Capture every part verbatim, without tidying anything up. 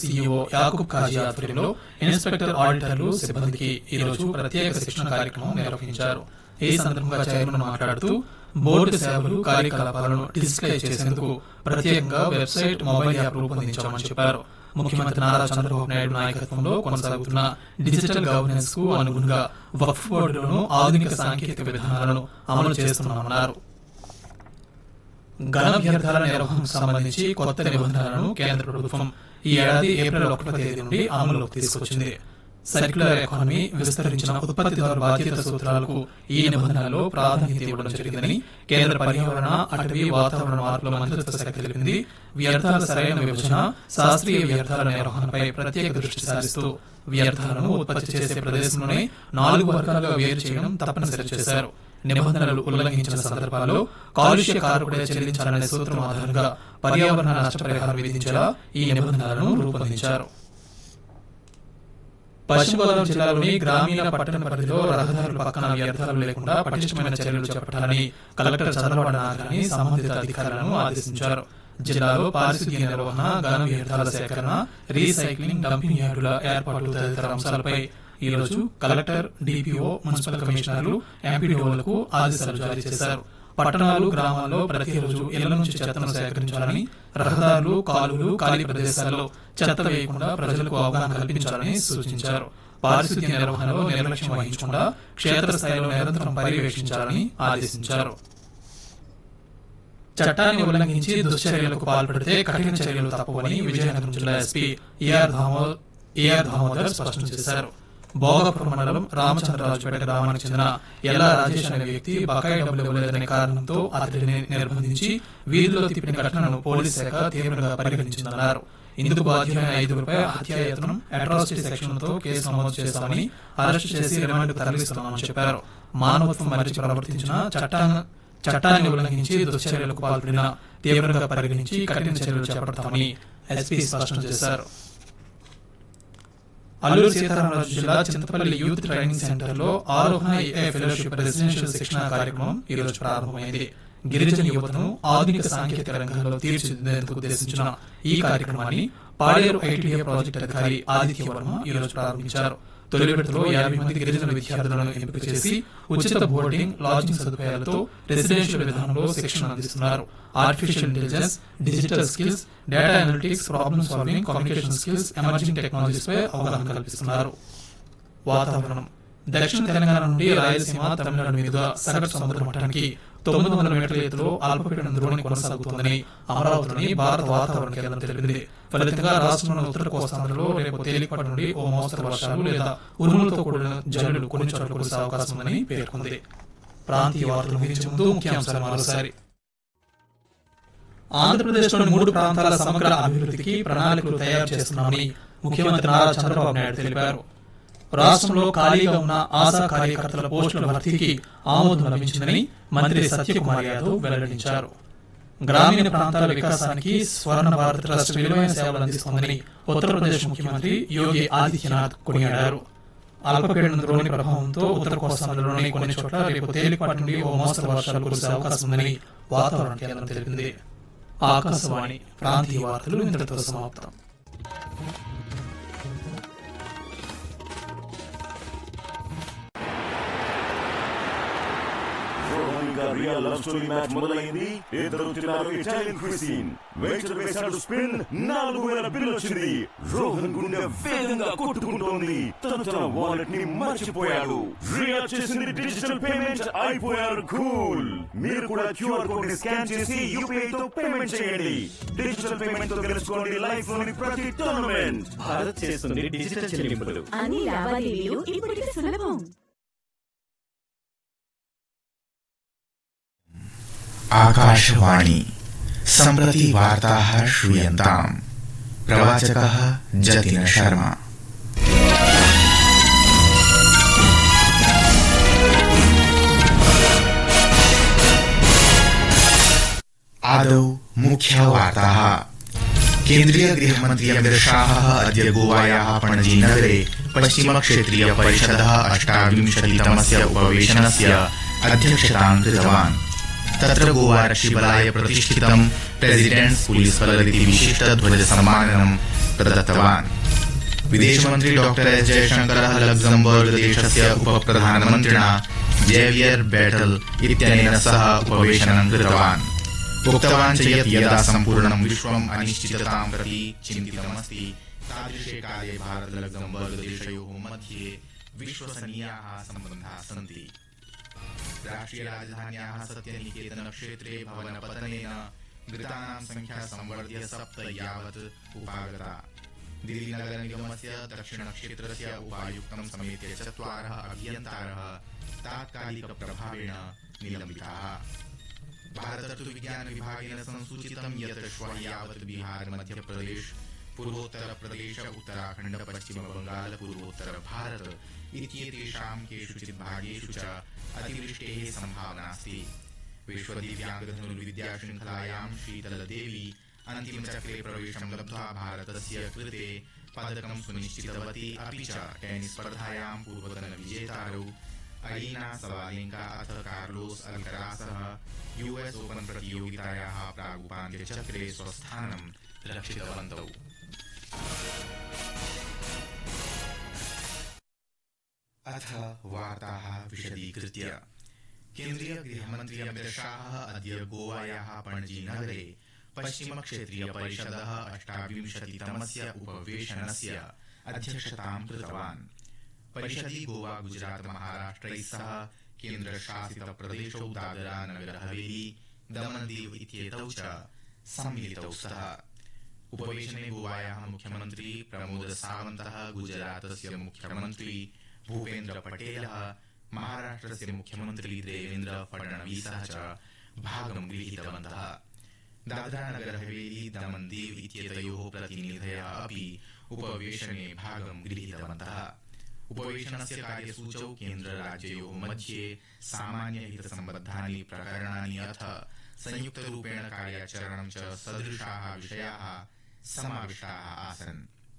CEO Yakub కాజీ ఆధ్వర్యంలో inspector ఆడిటర్లు సిబ్బందికి ఈ రోజు ప్రత్యేక శిక్షణ కార్యక్రమం నిర్వహించారు. ఈ సందర్భంగా చైర్మన్ మాట్లాడుతూ బోర్డు సేవలు కార్యకలాపాలను డిజిటలైజ్ చేసేందుకు ప్రత్యేకంగా వెబ్సైట్, మొబైల్ యాప్ రూపొందించామని చెప్పారు. ముఖ్యమంత్రి నారా చంద్రబాబు నాయుడు నాయకత్వంలో కొనసాగుతున్న డిజిటల్ గవర్నెన్స్ కు అనుగుణంగా వక్ఫ్ బోర్డులోనూ ఆధునిక సాంకేతిక విధానాలను అమలు చేస్తున్నామన్నారు. ఘన వ్యర్థాల నిర్వహణకు సంబంధించి కొత్త నిబంధనలను కేంద్ర ప్రభుత్వం ఈ ఏడాది ఏప్రిల్ ఒకటవ తేదీ నుండి అమలులోకి తీసుకొచ్చింది. సర్క్యులర్ ఎకానమీ, విస్తరించిన ఉత్పత్తిదారు బాధ్యత సూత్రాలకు ఈ నిబంధనలో ప్రాధాన్యత ఇవ్వడం జరిగిందని కేంద్ర పర్యావరణ, అటవీ, వాతావరణ మార్పుల మంత్రిత్వ శాఖ తెలిపింది. వ్యర్థాల సరైన విభజన, శాస్త్రీయ వ్యర్థాల నిర్వహణపై ప్రత్యేక దృష్టి సారిస్తూ వ్యర్థాలను ఉత్పత్తి చేసే ప్రదేశంలోనే నాలుగు వర్గాలుగా వేరు చేయడం తప్పనిసరి చేశారు. నిబంధనలు ఉల్లంఘించిన సందర్భాల్లో కాలుష్య కారకుడే చెల్లించాలనే సూత్రం ఆధారంగా పర్యావరణ నష్టపరిహారం విధించేలా ఈ నిబంధనలను రూపొందించారు. పశ్చిమ గోదావరి జిల్లాలోని గ్రామీణ, పట్టణ పరిధిలో రహదారుల పక్కన వ్యర్థాలు లేకుండా పటిష్టమైన చర్యలు చేపట్టాలని కలెక్టర్ చంద్రబాబు నాయుడు సంబంధిత అధికారులను ఆదేశించారు. జిల్లాలో పారిశుద్ధ్య నిర్వహణ, ఘన వ్యర్థాల సేకరణ, రీసైక్లింగ్, డంపింగ్ యార్డుల ఏర్పాటు తదితర అంశాలపై ఈ రోజు కలెక్టర్, డిపిఓ, మున్సిపల్ కమిషనర్లు, ఎంపీడీఓలకు ఆదేశాలు జారీ చేశారు. పట్టణాలు, గ్రామాల్లో ప్రతిరోజు ఇళ్ల నుంచి చెత్తను సేకరించాలని, రహదారులు, కాలువలు, ఖాళీ ప్రదేశాల్లో చెత్త వేయకుండా ప్రజలకు అవగాహన కల్పించాలని సూచించారు. పారిశుద్ధ్య నిర్వహణలో నిర్లక్ష్యం వహించకుండా క్షేత్రస్థాయిలో నిరంతరం పర్యవేక్షించాలని ఆదేశించారు. చట్టాన్ని ఉల్లంఘించి దుశ్చర్యలకు పాల్పడితే కఠిన చర్యలు తప్పవని విజయనగరం జిల్లా ఎస్పీ ఏఆర్ దామోదర్ స్పష్టం చేశారు. భోగాపురం మండలం రామచంద్రరాజుపేట గ్రామానికి చెందిన ఎల్లా రాజేష్ అనే వ్యక్తి బకాయి డబ్బులు ఇవ్వలేదనే కారణంతో అతడిని నిర్బంధించి వీధుల్లో తిప్పిన ఘటనను పోలీస్ శాఖ తీవ్రంగా పరిగణించిందన్నారు. ఇందుకు బాధ్యులైన ఐదుగురిపై హత్యాయత్నం, అట్రాసిటీ సెక్షన్లతో కేసు నమోదు చేశామని, అరెస్టు చేసి రిమాండ్కు తరలిస్తున్నామని చెప్పారు. మానవత్వం మరిచి ప్రవర్తించిన చట్టాన్ని ఉల్లంఘించి దుశ్చర్యలకు పాల్పడిన తీవ్రంగా పరిగణించి కఠిన చర్యలు చేపడతామని ఎస్పీ స్పష్టం చేశారు. అల్లూరు సీతారామరాజు జిల్లా చింతపల్లి యూత్ ట్రైనింగ్ సెంటర్ లో ఆరోహణ ఏఐ ఫెలోషిప్ రెసిడెన్షియల్ శిక్షణ కార్యక్రమం ఈ రోజు ప్రారంభమైంది. గిరిజన యువతను ఆధునిక సాంకేతిక రంగంలో తీర్చిదిద్దేందుకు ఉద్దేశించిన ఈ కార్యక్రమాన్ని పాడేరు ఐటీడీఏ ప్రాజెక్టు అధికారి ఆదిత్య వర్మ ఈ రోజు ప్రారంభించారు. తొలి విడతలో యాభై మంది గిరిజన విద్యార్థులను ఎంపిక చేసి ఉచిత బోర్డింగ్, లాడ్జింగ్ సదుపాయాలతో రెసిడెన్షియల్ విధానంలో శిక్షణ అందిస్తున్నారు. Artificial intelligence, digital skills, data analytics, problem solving, communication skills, emerging technologies పై అవగాహన కల్పిస్తున్నారు. వాతావరణం. దక్షిణ తెలంగాణ నుండి రాయలసీమ, తమిళనాడు మీదుగా సగటు సముద్ర మట్టానికి తొమ్మిది వందల మీటర్ల ఎత్తులో అల్పపీడనం ద్రోణి కొనసాగుతోందని అమరావతిలోని భారత వాతావరణ కేంద్రం తెలిపింది. ఫలితంగా రాష్ట్రంలోని ఉత్తర కోస్తాంధ్రలో రేపు తేలికపాటి నుండి ఓ మోస్తరు వర్షాలు లేదా ఉరుములతో కూడిన జల్లులు కొన్ని చోట్ల కురిసే అవకాశం ఉందని పేర్కొంది. ప్రాంతీయ వార్తలు ముగించే ముందు ముఖ్యాంశాలు మరోసారి. ఆంధ్రప్రదేశ్లోని మూడు ప్రాంతాల సమగ్ర అభివృద్ధికి ప్రణాళికలు తయారు చేస్తున్నామని ముఖ్యమంత్రి నారా చంద్రబాబు నాయుడు తెలిపారు. రాష్ట్రంలో ఖాళీగా ఉన్న ఆశా కార్యకర్తల పోస్టుల భర్తీకి ఆమోదం లభించిందని మంత్రి సత్యకుమార్ యాదవ్ వెల్లడించారు. గ్రామీణ ప్రాంతాల వికాసానికి స్వర్ణ భారత్ ట్రస్ట్ విలువైన సేవలు అందిస్తోందని ఉత్తరప్రదేశ్ ముఖ్యమంత్రి యోగి ఆదిత్యనాథ్ కొనియాడారు. అల్పపీడనం ద్రోణి ప్రభావంతో ఉత్తర కోస్తాంధ్రలోని కొన్ని చోట్ల రేపు తేలికపాటి నుండి ఓ మోస్తరు వర్షాలు కురిసే అవకాశం ఉందని వాతావరణ కేంద్రం తెలిపింది. ఆకాశవాణి ప్రాంతీయ వార్తలు ఇంతటితో సమాప్తం. రియల్ లవ్ స్టోరీ మ్యాచ్ మొదలైంది. ఇద్దరు తిన్నారు ఇటాలియన్ క్విజిన్. వెంచర్ వేశాడు స్పిన్. నాలుగు వేల బిల్ వచ్చింది. రోహన్ గుండె వేగంగా కొట్టుకుంటోంది. తను తన వాలెట్ ని మర్చిపోయాడు. రియా చేసింది డిజిటల్ పేమెంట్. అయిపోయారు కూల్. మీరు కూడా క్యూఆర్ కోడ్ ని స్కాన్ చేసి యూపీఐ తో పేమెంట్ చేయండి. డిజిటల్ పేమెంట్ తో గెలుచుకోండి లైఫ్ లోని ప్రతి టోర్నమెంట్. భారత్ చేస్తుంది డిజిటల్ చెల్లింపులు. అన్ని లావాదేవీలు ఇప్పుడు సులభం. आकाशवाणी सम्प्रति वार्ताः श्रूयन्ताम्. प्रवाचकः जतिन शर्मा. आदौ मुख्यवार्ताः. केन्द्रीय गृहमन्त्री अमित शाहः अद्य गोवायाः पणजी नगरे पश्चिमक्षेत्रीय परिषदः अष्टाविंशतितमस्य उपवेशनस्य अध्यक्षतां कृतवान्. तत्र गोवारक्षिबलाय प्रतिष्ठितं प्रेसिडेंट्स पुलिस बल इति विशिष्ट ध्वज सम्माननं प्रदत्तवान्। विदेशमन्त्री डॉक्टर एस जयशंकरः लक्जमबर्ग देशस्य उपप्रधानमन्त्रिणा जेवियर बेटल इत्यनेन सह उपवेशनं कृतवान्। उक्तवान् च यत् यदा सम्पूर्णं विश्वम् अनिश्चिततां प्रति चिन्तितमस्ति तादृशे काले भारत लक्जमबर्ग देशयोः मध्ये विश्वसनीयाः सम्बन्धाः सन्ति। राष्ट्रिय राजधान्याः सत्यनिकेतन क्षेत्रे भवनपतनेन मृतानां संख्या संवर्ध्य सप्त यावत् उपागता। दिल्ली नगर निगमस्य दक्षिणक्षेत्रस्य उपायुक्तं समेत्य चत्वारः अभियन्तारः तात्कालिकप्रभावेण निलम्बिताः। भारतर्तुविज्ञान विभागेन संसूचितं यत् श्वः यावत् बिहार मध्यप्रदेश पूर्वोत्तरप्रदेश उत्तराखण्ड पश्चिमबंगाल पूर्वोत्तर भारत इत्येतेषां केषुचित् भागेषु च अतिवृष्टेः सम्भावनास्ति। विश्वदिव्याङ्गधनुर्विद्याशृङ्खलायां शीतलदेवी अन्तिमचक्रे प्रवेशं लब्ध्वा भारतस्य कृते पदकं सुनिश्चितवती। अपि च टेनिस् स्पर्धायां पूर्वतनविजेतारौ अरीना सबालेंका अथ कार्लोस अल्करासः यूएस ओपन प्रतियोगितायाः प्रागुपान्त्यचक्रे स्वस्थानं रक्षितवन्तौ। अथ वार्ताः विशदीकृत्य। केन्द्रीय गृहमन्त्री अमित शाहः अद्य गोवायाः पणजी नगरे पश्चिमक्षेत्रीय परिषदः अष्टाविंशतितमस्य उपवेशनस्य अध्यक्षतां कृतवान्। परिषदि गोवा गुजरात महाराष्ट्रैः सह केन्द्रशासितप्रदेशौ दादरा नगर हवेली दमन दीव इत्येतौ च सम्मिलितौ स्तः। उपवेशने गोवायाः मुख्यमन्त्री प्रमोद सावन्तः, गुजरातस्य मुख्यमन्त्री भूपेन्द्र पटेलः, महाराष्ट्रस्य मुख्यमन्त्री देवेन्द्र फडणवीसः च भागं गृहीतवन्तः। दादरा नगर हवेली दमन दीव इत्येतयोः प्रतिनिधयः अपि उपवेशने भागं गृहीतवन्तः। उपवेशनस्य कार्यसूचौ केन्द्रराज्ययोः मध्ये सामान्यहितसम्बद्धानि प्रकरणानि अथ संयुक्तरूपेण कार्याचरणं च सदृशाः विषयाः समाविष्टाः आसन्।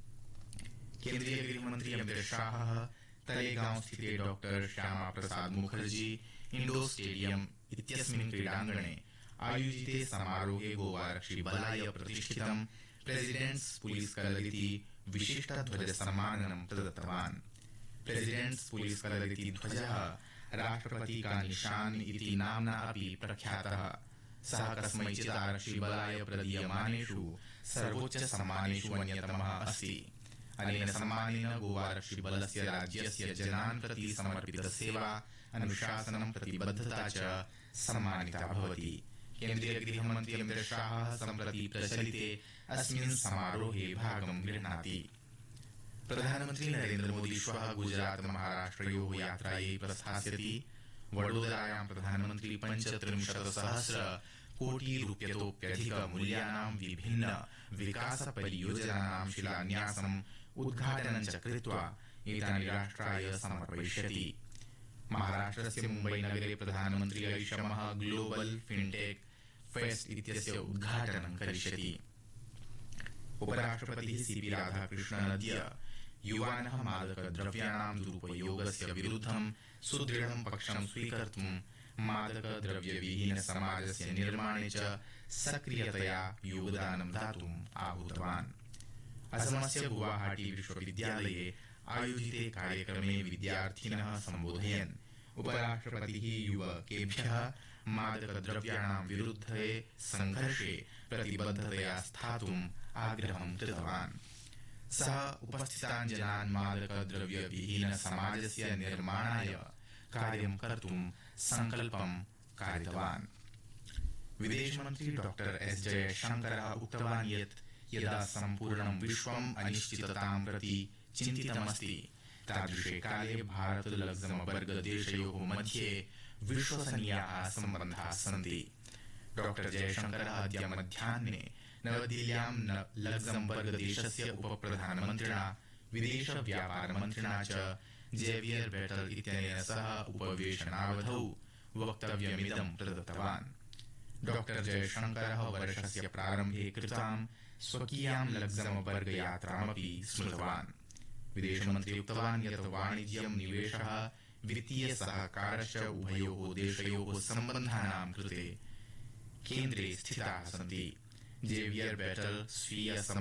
केन्द्रीय गृहमन्त्री अमित शाहः तलेगांव स्थिते doctor Shyama Prasad Mukherjee indoor stadium इत्यस्मिन् क्रीडाङ्गणे आयोजिते समारोहे गोवारक्षिबलाय प्रतिष्ठितं प्रेसिडेंट्स पुलिस कलर इति विशिष्टध्वजसम्माननं प्रदत्तवान्। प्रेसिडेंट्स पुलिस कलर इति ध्वजः राष्ट्रपति का निशान इति नाम्ना अपि प्रख्यातः। सः कस्मैचित् आरक्षिबलाय प्रदीयमानेषु सर्वोच्चसम्मानेषु अन्यतमः अस्ति। अनेन सम्मानेन गोवारक्षिबलस्य राज्यस्य जनान् प्रति समर्पितसेवा अनुशासनं प्रतिबद्धता च सम्मानिता भवति। केन्द्रीय गृहमन्त्री अमित शाहः सम्प्रति प्रचलिते अस्मिन् समारोहे भागं गृह्णाति। प्रधानमन्त्री नरेन्द्र मोदी श्वः गुजरात महाराष्ट्रयोः यात्रायै प्रस्थास्यति। वडोदरायां प्रधानमन्त्री पञ्चत्रिंशत् सहस्र कोटि रूप्यतोप्यधिक मूल्यानां विभिन्न विकास परियोजनानां शिलान्यासम् उद्घाटनं च कृत्वा एतानि राष्ट्राय समर्पयिष्यति। महाराष्ट्रस्य मुम्बई नगरे प्रधानमन्त्री ऐषमः ग्लोबल फिनटेक फेस्ट इत्यस्य उद्घाटनं करिष्यति। उपराष्ट्रपतिः सीपी राधाकृष्णन् अद्य युवानः मादकद्रव्याणां दुरुपयोगस्य विरुद्धं सुदृढं पक्षं स्वीकर्तुं मादकद्रव्यविहीन समाजस्य निर्माणे च सक्रियतया योगदानं दातुम् आहूतवान्। असमस्य गुवाहाटी विश्वविद्यालये आयोजिते कार्यक्रमे विद्यार्थिनः सम्बोधयन् उपराष्ट्रपतिः युवकेभ्यः मादकद्रव्याणां विरुद्धे संघर्षे प्रतिबद्धतया स्थातुम् आग्रहं कृतवान्। सः उपस्थितान् जनान् मादकद्रव्यविहीन समाजस्य निर्माणाय कार्यं कर्तुं संकल्पं कारितवान्। विदेशमन्त्री डॉक्टर एस जयशंकरः उक्तवान् यत् यदा सम्पूर्णं विश्वम् अनिश्चिततां प्रति चिन्तितमस्ति तादृशे काले भारत लक्जमबर्ग देशयोः मध्ये विश्वसनीयाः सम्बन्धाः सन्ति। डॉक्टर जयशंकरः अद्य मध्याह्ने नवदिल्ल्यां लक्जमबर्ग देशस्य उपप्रधानमन्त्रिणा विदेश व्यापारमन्त्रिणा च जेवियर बेटल इत्यनेन सह उपवेशनावधौ वक्तव्यमिदं प्रदत्तवान्। डॉक्टर जयशंकरः वर्षस्य प्रारम्भे कृतां स्वकीयां लक्जमबर्ग यात्रामपि स्मृतवान्। विदेशमन्त्री उक्तवान् यत् वाणिज्यं निवेशः वित्तीय सहकारश्च उभयोः देशयोः सम्बन्धानां कृते केन्द्रे स्थिताः सन्ति। जेवियर बेटल स्वीय